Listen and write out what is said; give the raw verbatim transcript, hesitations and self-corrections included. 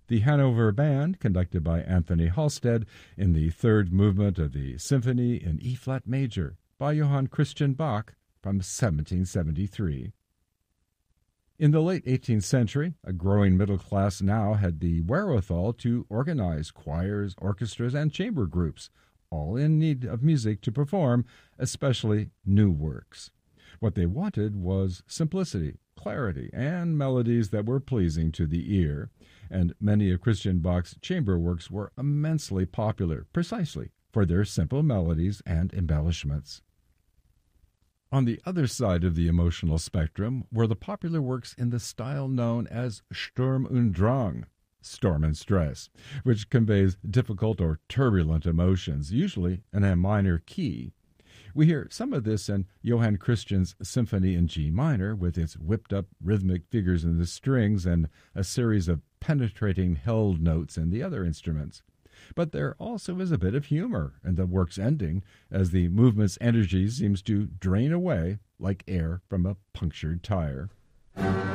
The Hanover Band, conducted by Anthony Halstead, in the third movement of the Symphony in E-flat major by Johann Christian Bach from seventeen seventy-three. In the late eighteenth century, a growing middle class now had the wherewithal to organize choirs, orchestras, and chamber groups, all in need of music to perform, especially new works. What they wanted was simplicity, clarity, and melodies that were pleasing to the ear, and many of Christian Bach's chamber works were immensely popular precisely for their simple melodies and embellishments. On the other side of the emotional spectrum were the popular works in the style known as Sturm und Drang, storm and stress, which conveys difficult or turbulent emotions, usually in a minor key. We hear some of this in Johann Christian's Symphony in G minor, with its whipped-up rhythmic figures in the strings and a series of penetrating held notes in the other instruments. But there also is a bit of humor in the work's ending, as the movement's energy seems to drain away like air from a punctured tire.